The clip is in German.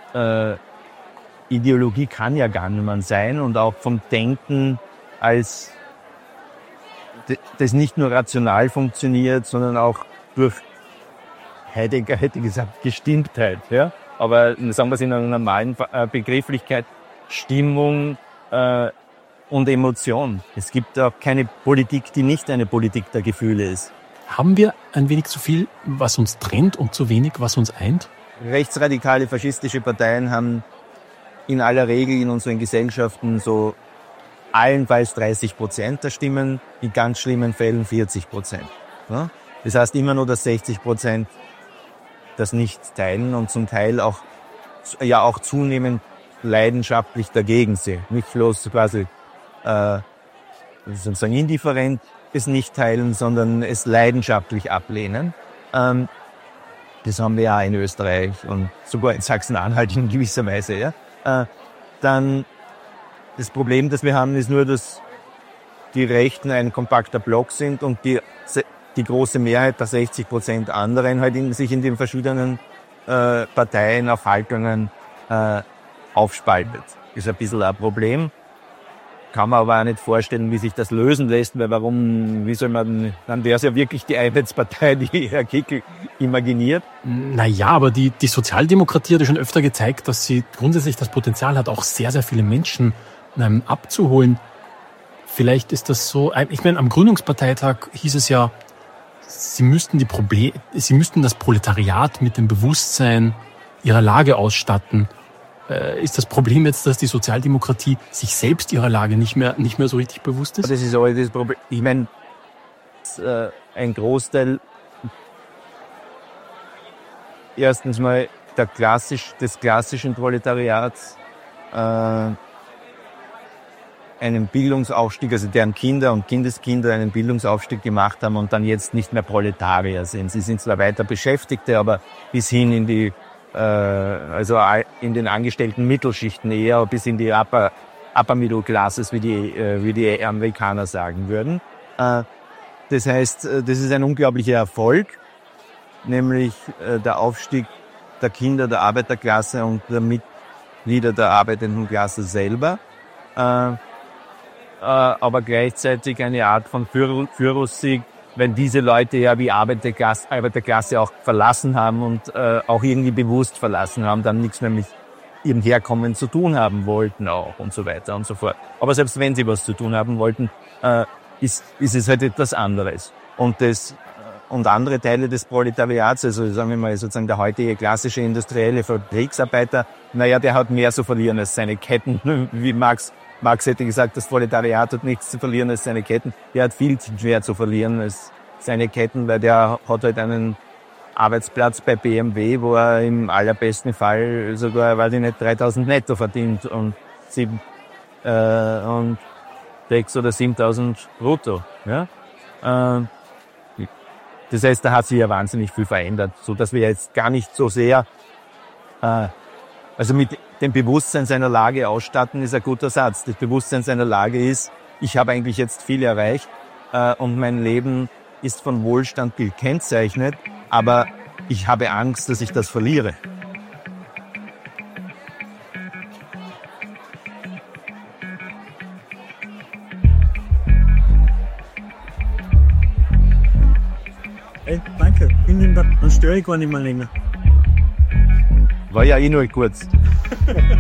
Ideologie kann ja gar niemand sein und auch vom Denken als das nicht nur rational funktioniert, sondern auch durch, Heidegger hätte gesagt, Gestimmtheit. Ja? Aber sagen wir es in einer normalen Begrifflichkeit, Stimmung und Emotion. Es gibt auch keine Politik, die nicht eine Politik der Gefühle ist. Haben wir ein wenig zu viel, was uns trennt und zu wenig, was uns eint? Rechtsradikale faschistische Parteien haben in aller Regel in unseren Gesellschaften so allenfalls 30% der Stimmen, in ganz schlimmen Fällen 40%. Ja? Das heißt immer nur, dass 60% das nicht teilen und zum Teil auch zunehmend leidenschaftlich dagegen sehen. Nicht bloß quasi sozusagen indifferent es nicht teilen, sondern es leidenschaftlich ablehnen. Das haben wir ja in Österreich und sogar in Sachsen-Anhalt in gewisser Weise. Ja? Dann das Problem, das wir haben, ist nur, dass die Rechten ein kompakter Block sind und die große Mehrheit der 60% anderen halt sich in den verschiedenen Parteien auf Haltungen aufspaltet. Ist ein bisschen ein Problem. Kann man aber auch nicht vorstellen, wie sich das lösen lässt, weil dann wäre es ja wirklich die Einheitspartei, die Herr Kickl imaginiert. Naja, aber die Sozialdemokratie hat ja schon öfter gezeigt, dass sie grundsätzlich das Potenzial hat, auch sehr, sehr viele Menschen abzuholen. Vielleicht ist das so, ich meine, am Gründungsparteitag hieß es ja, sie müssten das Proletariat mit dem Bewusstsein ihrer Lage ausstatten. Ist das Problem jetzt, dass die Sozialdemokratie sich selbst ihrer Lage nicht mehr so richtig bewusst ist? Das ist aber das Problem. Ich meine, ein Großteil erstens mal des klassischen Proletariats einen Bildungsaufstieg, also deren Kinder und Kindeskinder einen Bildungsaufstieg gemacht haben und dann jetzt nicht mehr Proletarier sind. Sie sind zwar weiter Beschäftigte, aber bis hin in die in den angestellten Mittelschichten eher, bis in die Upper Middle Classes, wie die Amerikaner sagen würden. Das heißt, das ist ein unglaublicher Erfolg, nämlich der Aufstieg der Kinder der Arbeiterklasse und der Mitglieder der arbeitenden Klasse selber. Aber gleichzeitig eine Art von Führungssieg, wenn diese Leute ja wie Arbeiterklasse auch verlassen haben und auch irgendwie bewusst verlassen haben, dann nichts mehr mit ihrem Herkommen zu tun haben wollten auch und so weiter und so fort. Aber selbst wenn sie was zu tun haben wollten, ist es halt etwas anderes. Und andere Teile des Proletariats, also sagen wir mal sozusagen der heutige klassische industrielle Fabriksarbeiter, der hat mehr zu verlieren als seine Ketten, wie Marx hätte gesagt, das Proletariat hat nichts zu verlieren als seine Ketten. Der hat viel mehr zu verlieren als seine Ketten, weil der hat halt einen Arbeitsplatz bei BMW, wo er im allerbesten Fall sogar, 3.000 netto verdient und 6.000 oder 7.000 brutto. Ja? Das heißt, da hat sich ja wahnsinnig viel verändert, so dass wir jetzt gar nicht so sehr mit dem Bewusstsein seiner Lage ausstatten, ist ein guter Satz. Das Bewusstsein seiner Lage ist, ich habe eigentlich jetzt viel erreicht und mein Leben ist von Wohlstand gekennzeichnet, aber ich habe Angst, dass ich das verliere. Hey, danke. Dann störe ich gar nicht mehr länger. War ja nur kurz.